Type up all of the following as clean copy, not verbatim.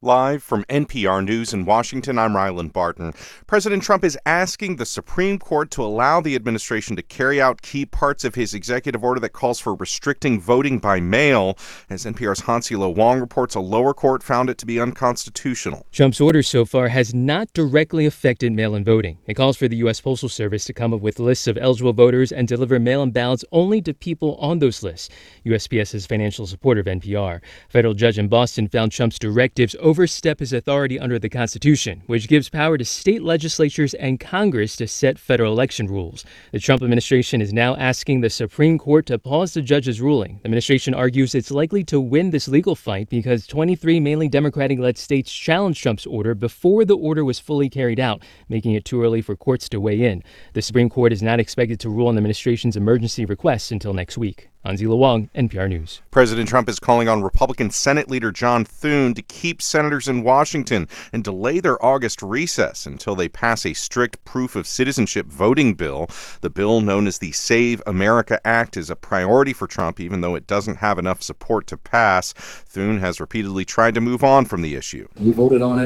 Live from NPR News in Washington, I'm Ryland Barton. President Trump is asking the Supreme Court to allow the administration to carry out key parts of his executive order that calls for restricting voting by mail. As NPR's Hansilo Wong reports, a lower court found it to be unconstitutional. Trump's order so far has not directly affected mail-in voting. It calls for the U.S. Postal Service to come up with lists of eligible voters and deliver mail-in ballots only to people on those lists. USPS is financial supporter of NPR. A federal judge in Boston found Trump's directives overstep his authority under the Constitution, which gives power to state legislatures and Congress to set federal election rules. The Trump administration is now asking the Supreme Court to pause the judge's ruling. The administration argues it's likely to win this legal fight because 23 mainly Democratic-led states challenged Trump's order before the order was fully carried out, making it too early for courts to weigh in. The Supreme Court is not expected to rule on the administration's emergency requests until next week. Hansilo Wong, NPR News. President Trump is calling on Republican Senate Leader John Thune to keep senators in Washington and delay their August recess until they pass a strict proof of citizenship voting bill. The bill, known as the Save America Act, is a priority for Trump, even though it doesn't have enough support to pass. Thune has repeatedly tried to move on from the issue. We voted on it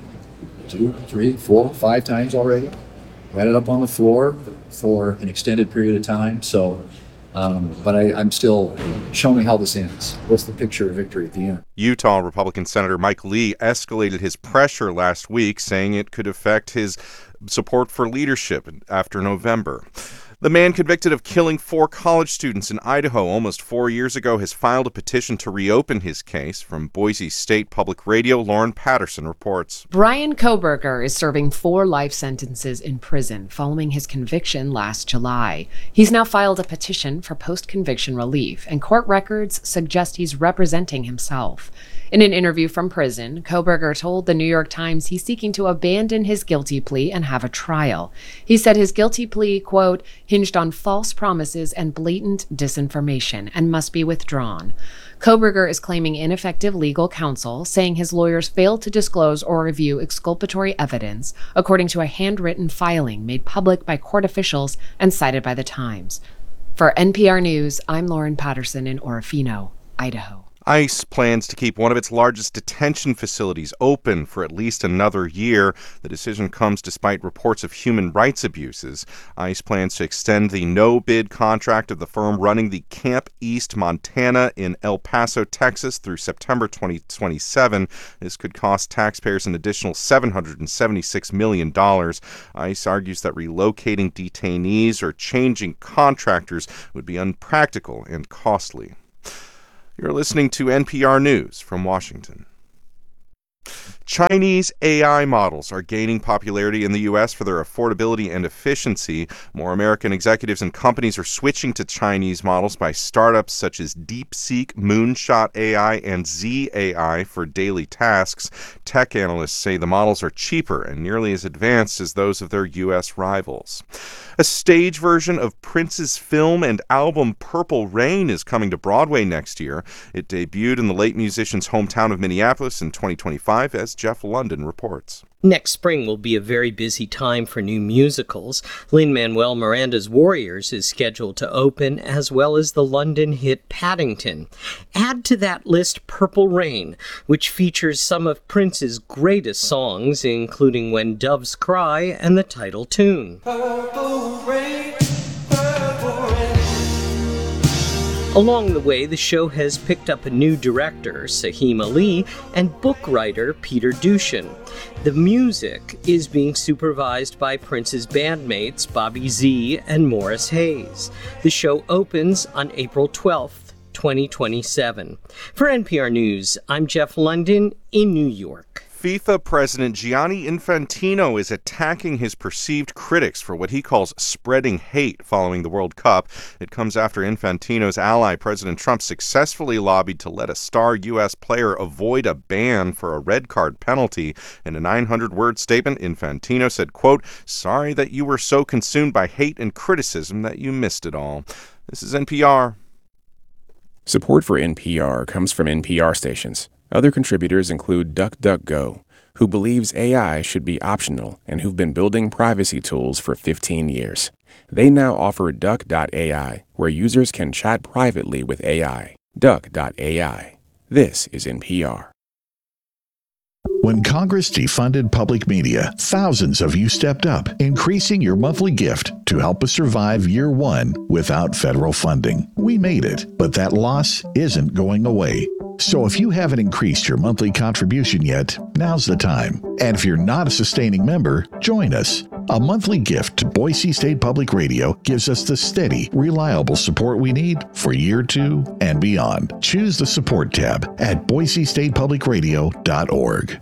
2, 3, 4, 5 times already. We had it up on the floor for an extended period of time, but I'm still showing how this ends. What's the picture of victory at the end? Utah Republican Senator Mike Lee escalated his pressure last week, saying it could affect his support for leadership after November. The man convicted of killing 4 college students in Idaho almost 4 years ago has filed a petition to reopen his case. From Boise State Public Radio, Lauren Patterson reports. Bryan Kohberger is serving 4 life sentences in prison following his conviction last July. He's now filed a petition for post-conviction relief, and court records suggest he's representing himself. In an interview from prison, Kohberger told the New York Times he's seeking to abandon his guilty plea and have a trial. He said his guilty plea, quote, hinged on false promises and blatant disinformation and must be withdrawn. Kohberger is claiming ineffective legal counsel, saying his lawyers failed to disclose or review exculpatory evidence, according to a handwritten filing made public by court officials and cited by the Times. For NPR News, I'm Lauren Patterson in Orofino, Idaho. ICE plans to keep one of its largest detention facilities open for at least another year. The decision comes despite reports of human rights abuses. ICE plans to extend the no-bid contract of the firm running the Camp East Montana in El Paso, Texas through September 2027. This could cost taxpayers an additional $776 million. ICE argues that relocating detainees or changing contractors would be unpractical and costly. You're listening to NPR News from Washington. Chinese AI models are gaining popularity in the U.S. for their affordability and efficiency. More American executives and companies are switching to Chinese models by startups such as DeepSeek, Moonshot AI, and ZAI for daily tasks. Tech analysts say the models are cheaper and nearly as advanced as those of their U.S. rivals. A stage version of Prince's film and album Purple Rain is coming to Broadway next year. It debuted in the late musician's hometown of Minneapolis in 2025, as Jeff London reports. Next spring will be a very busy time for new musicals. Lin-Manuel Miranda's Warriors is scheduled to open, as well as the London hit Paddington. Add to that list Purple Rain, which features some of Prince's greatest songs, including When Doves Cry and the title tune. Purple Rain, Purple Rain. Along the way, the show has picked up a new director, Sahim Ali, and book writer Peter Dushan. The music is being supervised by Prince's bandmates Bobby Z and Morris Hayes. The show opens on April 12th, 2027. For NPR News, I'm Jeff London in New York. FIFA President Gianni Infantino is attacking his perceived critics for what he calls spreading hate following the World Cup. It comes after Infantino's ally, President Trump, successfully lobbied to let a star U.S. player avoid a ban for a red card penalty. In a 900-word statement, Infantino said, quote, "Sorry that you were so consumed by hate and criticism that you missed it all." This is NPR. Support for NPR comes from NPR stations. Other contributors include DuckDuckGo, who believes AI should be optional and who've been building privacy tools for 15 years. They now offer Duck.ai, where users can chat privately with AI. Duck.ai. This is NPR. When Congress defunded public media, thousands of you stepped up, increasing your monthly gift to help us survive year one without federal funding. We made it, but that loss isn't going away. So if you haven't increased your monthly contribution yet, now's the time. And if you're not a sustaining member, join us. A monthly gift to Boise State Public Radio gives us the steady, reliable support we need for year two and beyond. Choose the support tab at boisestatepublicradio.org.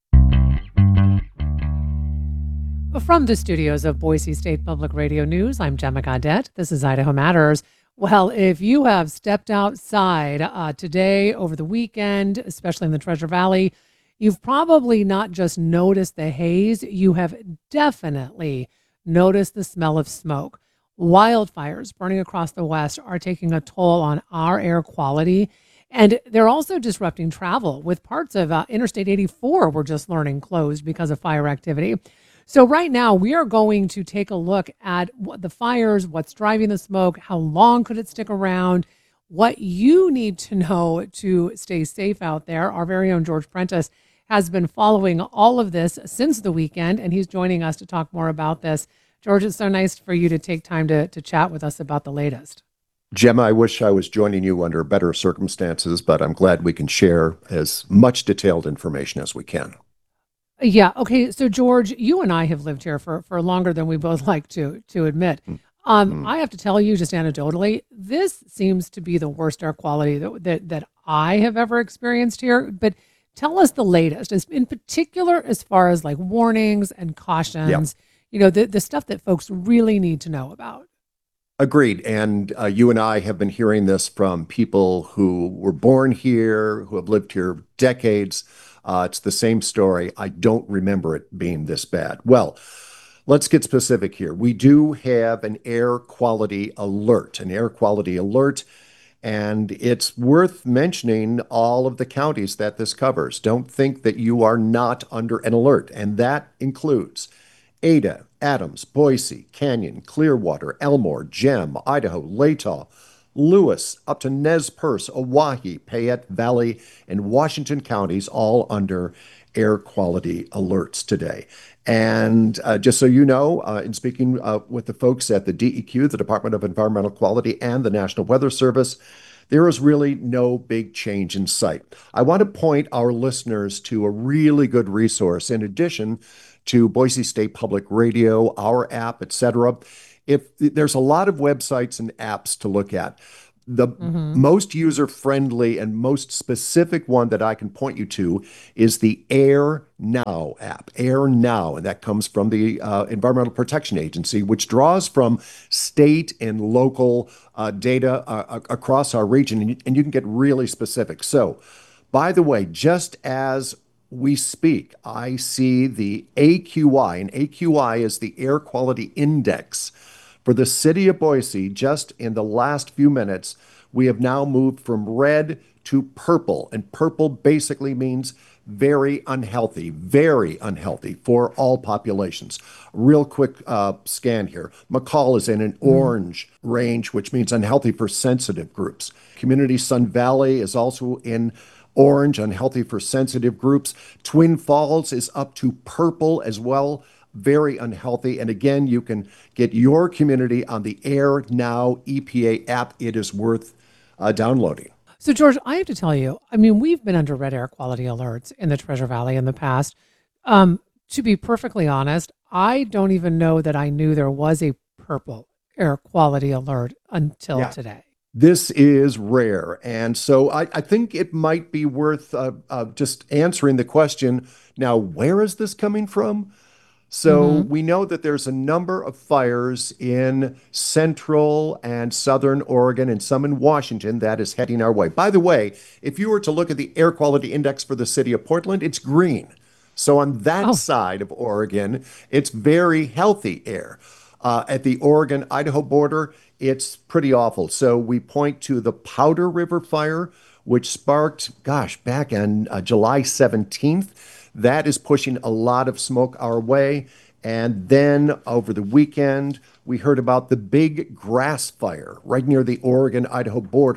From the studios of Boise State Public Radio News, I'm Gemma Gaudette. This is Idaho Matters. Well, if you have stepped outside today, over the weekend, especially in the Treasure Valley, you've probably not just noticed the haze, you have definitely noticed the smell of smoke. Wildfires burning across the West are taking a toll on our air quality, and they're also disrupting travel, with parts of Interstate 84, we're just learning, closed because of fire activity. So right now, we are going to take a look at what the fires, what's driving the smoke, how long could it stick around, what you need to know to stay safe out there. Our very own George Prentice has been following all of this since the weekend, and he's joining us to talk more about this. George, it's so nice for you to take time to chat with us about the latest. Gemma, I wish I was joining you under better circumstances, but I'm glad we can share as much detailed information as we can. Yeah. Okay. So, George, you and I have lived here for longer than we both like to admit. I have to tell you, just anecdotally, this seems to be the worst air quality that I have ever experienced here. But tell us the latest, in particular, as far as like warnings and cautions, the stuff that folks really need to know about. Agreed. And you and I have been hearing this from people who were born here, who have lived here decades. It's the same story. I don't remember it being this bad. Well, let's get specific here. We do have an air quality alert, and it's worth mentioning all of the counties that this covers. Don't think that you are not under an alert, and that includes Ada, Adams, Boise, Canyon, Clearwater, Elmore, Gem, Idaho, Latah, Lewis, up to Nez Perce, Oahe, Payette Valley, and Washington counties, all under air quality alerts today. And just so you know, in speaking with the folks at the DEQ, the Department of Environmental Quality, and the National Weather Service, there is really no big change in sight. I want to point our listeners to a really good resource in addition to Boise State Public Radio, our app, etc. If there's a lot of websites and apps to look at, the most user-friendly and most specific one that I can point you to is the Air Now app, Air Now, and that comes from the Environmental Protection Agency, which draws from state and local data across our region, and you can get really specific. So, by the way, just as we speak, I see the AQI, and AQI is the Air Quality Index. For the city of Boise, just in the last few minutes, we have now moved from red to purple. And purple basically means very unhealthy for all populations. Real quick scan here. McCall is in an orange range, which means unhealthy for sensitive groups. Community Sun Valley is also in orange, unhealthy for sensitive groups. Twin Falls is up to purple as well. Very unhealthy. And again, you can get your community on the Air Now EPA app. It is worth downloading. So, George, I have to tell you, I mean, we've been under red air quality alerts in the Treasure Valley in the past. To be perfectly honest, I don't even know that I knew there was a purple air quality alert until today. This is rare. And so I think it might be worth just answering the question, now, where is this coming from? So we know that there's a number of fires in central and southern Oregon and some in Washington that is heading our way. By the way, if you were to look at the air quality index for the city of Portland, it's green. So on that side of Oregon, it's very healthy air. At the Oregon-Idaho border, it's pretty awful. So we point to the Powder River fire, which sparked, back on July 17th. That is pushing a lot of smoke our way. And then over the weekend, we heard about the Big Grass Fire right near the Oregon-Idaho border.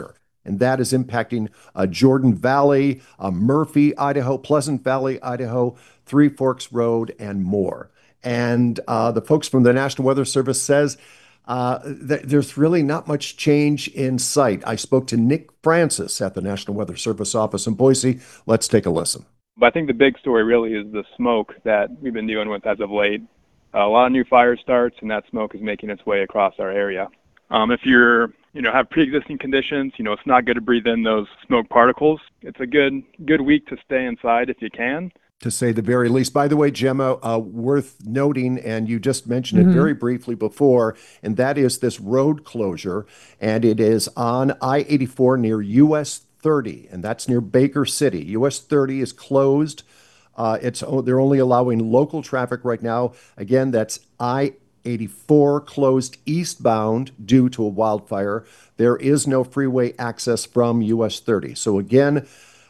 and that is impacting Jordan Valley, Murphy, Idaho, Pleasant Valley, Idaho, Three Forks Road, and more. And the folks from the National Weather Service says there's really not much change in sight. I spoke to Nick Francis at the National Weather Service office in Boise. Let's take a listen. But I think the big story really is the smoke that we've been dealing with as of late. A lot of new fire starts, and that smoke is making its way across our area. If you're, have pre-existing conditions, it's not good to breathe in those smoke particles. It's a good week to stay inside if you can. To say the very least. By the way, Gemma, worth noting, and you just mentioned it very briefly before, and that is this road closure, and it is on I-84 near US 30, and that's near Baker City. US 30 is closed. They're only allowing local traffic right now. Again, that's I-84 closed eastbound due to a wildfire. There is no freeway access from US 30. So again,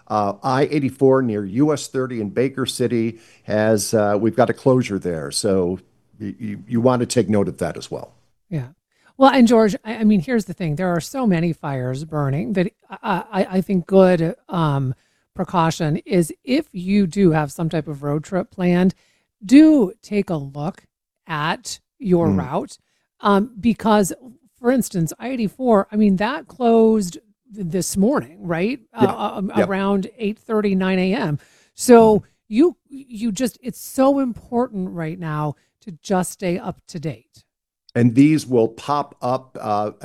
I-84 near US 30 in Baker City we've got a closure there. So you want to take note of that as well. Yeah. Well, and George, I mean, here's the thing. There are so many fires burning that I think good precaution is if you do have some type of road trip planned, do take a look at your route. Because, for instance, I-84, I mean, that closed this morning, right? Around 8:30, 9 a.m. So you just, it's so important right now to just stay up to date. And these will pop up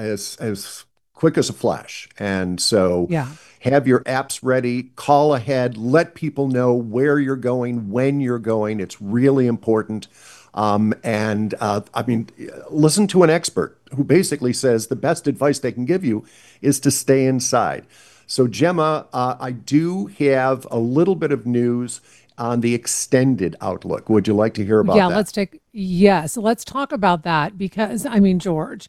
as quick as a flash. And so have your apps ready, call ahead, let people know where you're going, when you're going. It's really important. I mean, listen to an expert who basically says the best advice they can give you is to stay inside. So Gemma, I do have a little bit of news on the extended outlook. Would you like to hear about that? So let's talk about that because, I mean, George,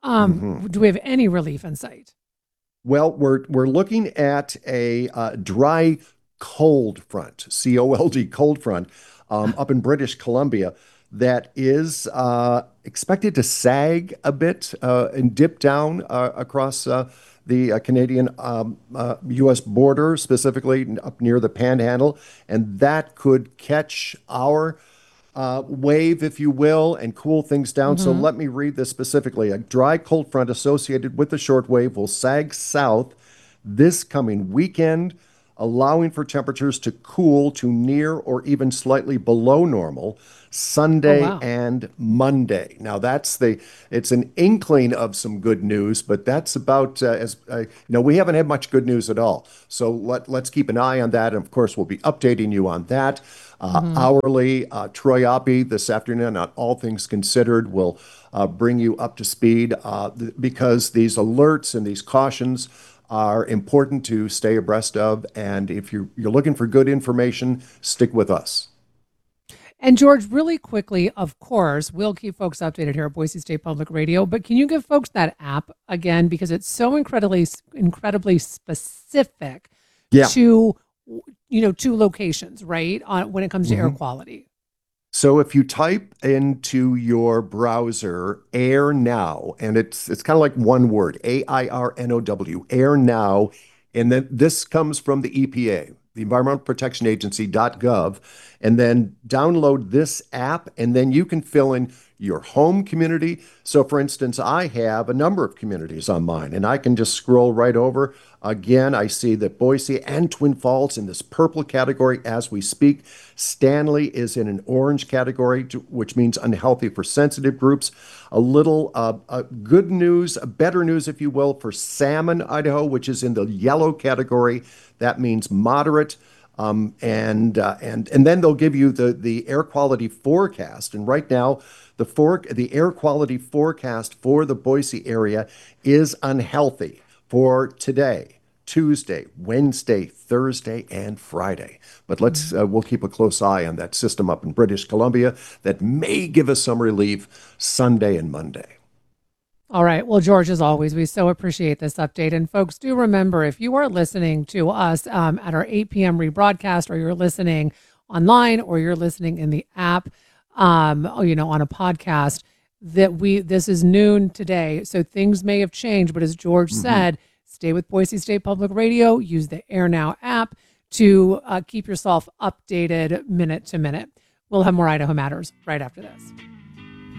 do we have any relief in sight? Well, we're looking at a dry cold front, C-O-L-D, cold front, up in British Columbia that is expected to sag a bit and dip down across the Canadian U.S. border, specifically up near the Panhandle, and that could catch our wave, if you will, and cool things down. So let me read this specifically. A dry cold front associated with the short wave will sag south this coming weekend, allowing for temperatures to cool to near or even slightly below normal Sunday and Monday. Now it's an inkling of some good news, but that's about we haven't had much good news at all. So let's keep an eye on that. And of course, we'll be updating you on that hourly. Troy Oppie this afternoon on All Things Considered will bring you up to speed because these alerts and these cautions are important to stay abreast of. And if you're looking for good information, stick with us. And George, really quickly, of course, we'll keep folks updated here at Boise State Public Radio, but can you give folks that app again? Because it's so incredibly specific to, to locations, right? When it comes to air quality. So if you type into your browser Air Now, and it's kind of like one word, AIRNOW, Air Now, and then this comes from the EPA, the Environmental Protection Agency.gov, and then download this app, and then you can fill in your home community. So for instance, I have a number of communities on mine, and I can just scroll right over. Again, I see that Boise and Twin Falls in this purple category as we speak. Stanley is in an orange category, which means unhealthy for sensitive groups. A little good news, better news, if you will, for Salmon, Idaho, which is in the yellow category. That means moderate. And then they'll give you the air quality forecast. And right now, the air quality forecast for the Boise area is unhealthy for today, Tuesday, Wednesday, Thursday, and Friday. But we'll keep a close eye on that system up in British Columbia that may give us some relief Sunday and Monday. All right. Well, George, as always, we so appreciate this update. And folks, do remember, if you are listening to us at our 8 p.m. rebroadcast, or you're listening online, or you're listening in the app, on a podcast, this is noon today. So things may have changed. But as George said, stay with Boise State Public Radio. Use the Air Now app to keep yourself updated minute to minute. We'll have more Idaho Matters right after this.